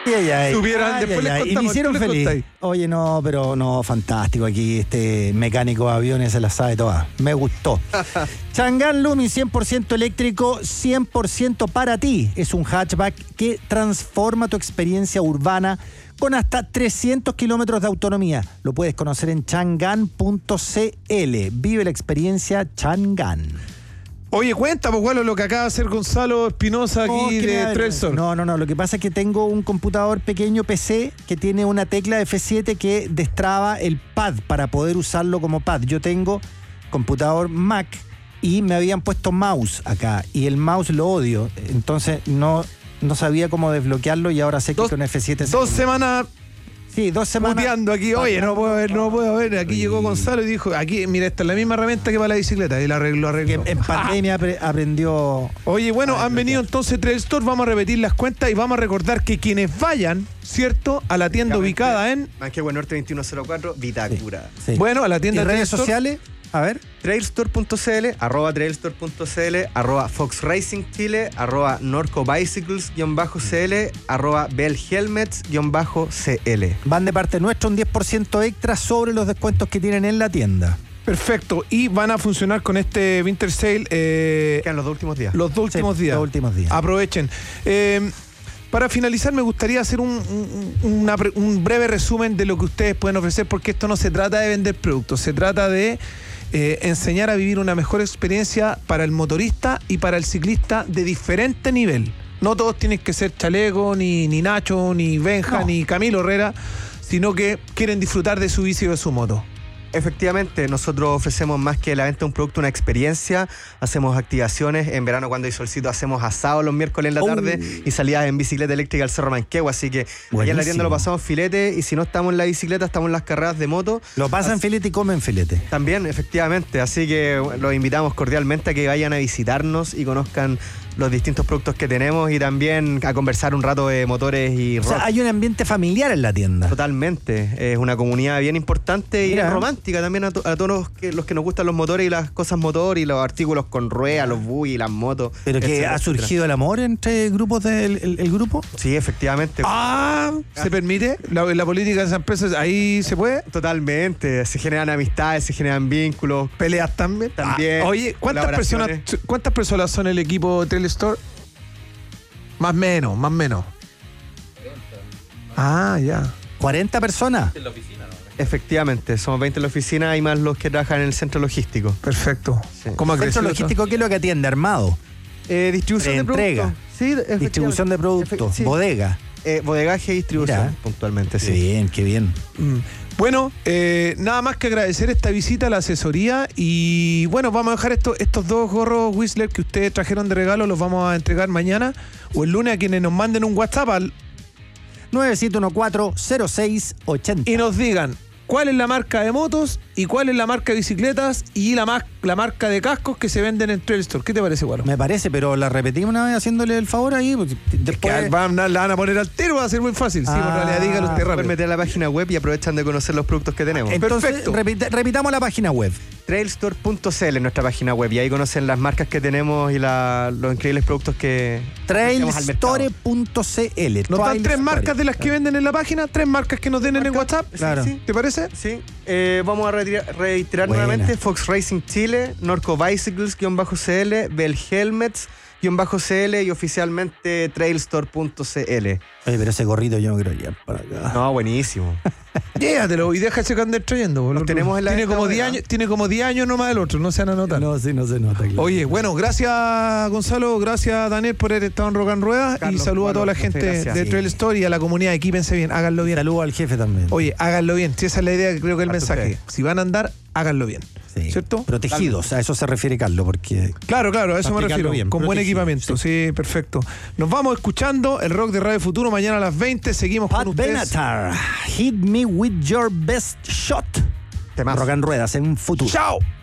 Después les contamos. Y me hicieron feliz. Oye, no, pero no, fantástico. Aquí este mecánico de aviones se la sabe toda. Me gustó. Chang'an Lumi 100% eléctrico, 100% para ti. Es un hatchback que transforma tu experiencia urbana con hasta 300 kilómetros de autonomía. Lo puedes conocer en chang'an.cl. Vive la experiencia Chang'an. Oye, cuenta, pues, lo que acaba de hacer Gonzalo Espinosa aquí de Trailstore. No. Lo que pasa es que tengo un computador pequeño PC que tiene una tecla F7 que destraba el pad para poder usarlo como pad. Yo tengo computador Mac y me habían puesto mouse acá y el mouse lo odio. Entonces no sabía cómo desbloquearlo y ahora sé que con F7... 2 semanas... Sí, 2 semanas. Muteando aquí, oye, no puedo ver. Aquí llegó Gonzalo y dijo, aquí, mira, esta es la misma herramienta que para la bicicleta. Y la arregló. En pandemia aprendió. Oye, bueno, han venido entonces Trailstore, vamos a repetir las cuentas y vamos a recordar que quienes vayan, ¿cierto? A la tienda ubicada en Manquehue Norte 2104, Vitacura. Sí. Bueno, a la tienda ¿Y de redes sociales? A ver. Trailstore.cl, @trailstore.cl, @Fox Racing Chile, @NorcoBicycles_CL, @BellHelmets_CL. Van de parte nuestra un 10% extra sobre los descuentos que tienen en la tienda. Perfecto, y van a funcionar con este Winter Sale. Quedan los 2 últimos días. Los 2 últimos días. Los últimos días. Aprovechen. Para finalizar, me gustaría hacer un breve resumen de lo que ustedes pueden ofrecer, porque esto no se trata de vender productos, se trata de enseñar a vivir una mejor experiencia para el motorista y para el ciclista de diferente nivel. No todos tienen que ser Chaleco, ni Nacho, ni Benja, ni Camilo Herrera, sino que quieren disfrutar de su bici o de su moto. Efectivamente, nosotros ofrecemos más que la venta de un producto, una experiencia. Hacemos activaciones. En verano, cuando hay solcito, hacemos asado los miércoles en la tarde y salidas en bicicleta eléctrica al Cerro Manquehue. Así que allá en la tienda lo pasamos filete, y si no estamos en la bicicleta, estamos en las carreras de moto. Lo pasan filete y comen filete. También, efectivamente. Así que los invitamos cordialmente a que vayan a visitarnos y conozcan los distintos productos que tenemos y también a conversar un rato de motores y rock. O sea, hay un ambiente familiar en la tienda. Totalmente. Es una comunidad bien importante y romántica también a todos los que nos gustan los motores y las cosas motor y los artículos con ruedas, los buggy, las motos. ¿Pero que ha surgido el amor entre grupos del el grupo? Sí, efectivamente. ¿Se permite? La política de esas empresas, ahí se puede. Totalmente. Se generan amistades, se generan vínculos. Peleas también. Oye, ¿cuántas personas son el equipo Trailstore? Más menos. 40. Ya. 40 personas. En la oficina, ¿no? Efectivamente, somos 20 en la oficina y más los que trabajan en el centro logístico. Perfecto. Sí. ¿Cómo ha ¿El centro crecido logístico qué es lo que atiende? ¿Armado? Distribución de Entrega. productos. Sí, Distribución de productos. Sí. Bodega. Bodegaje y distribución, Mira. puntualmente, sí. Qué bien. Bueno, nada más que agradecer esta visita a la asesoría y bueno, vamos a dejar estos 2 gorros Whistler que ustedes trajeron de regalo, los vamos a entregar mañana o el lunes a quienes nos manden un WhatsApp al 9714-0680 y nos digan cuál es la marca de motos y cuál es la marca de bicicletas y la marca de cascos que se venden en Trailstore. ¿Qué te parece, Guaro? Me parece, pero la repetimos una vez haciéndole el favor ahí. Después... La van a poner al tiro, va a ser muy fácil. Sí, en realidad dígalo usted rápido. Pueden meter a la página web y aprovechan de conocer los productos que tenemos. Entonces, perfecto. repitamos la página web. Trailstore.cl es nuestra página web y ahí conocen las marcas que tenemos y los increíbles productos que Trailstore.cl. Nos dan 3 marcas de las que venden en la página, 3 marcas que nos den en el WhatsApp. Claro. Sí. ¿Te parece? Sí. Vamos a reiterar Buena. nuevamente: Fox Racing Chile, Norco Bicycles_CL, BellHelmets_CL y oficialmente Trailstore.cl. Oye, pero ese gorrito yo no quiero llevar para acá. No, buenísimo. Llévatelo y deja ese que anden trayendo. Los tenemos en la tiene venta como buena. 10 años, tiene como 10 años nomás el otro, no se van a notar. No, sí, no se nota. Claro. Oye, bueno, gracias Gonzalo, gracias Daniel por haber estado en Rock and Rueda Carlos, y saludo a toda la gente gracias. de Trailstore y a la comunidad. Equípense bien, háganlo bien. Saludos al jefe también. Oye, háganlo bien. Si esa es la idea, creo que el Harto mensaje. fe. Si van a andar, háganlo bien. Sí. ¿Cierto? Protegidos, a eso se refiere Carlos, porque... Claro, a eso me Practicarlo refiero. bien, con buen protegido, equipamiento. Sí, perfecto. Nos vamos escuchando el rock de Radio Futuro mañana a las 20. Seguimos Pat con ustedes. Benatar, hit me with your best shot. Temazo. Rock and Ruedas en futuro. ¡Chao!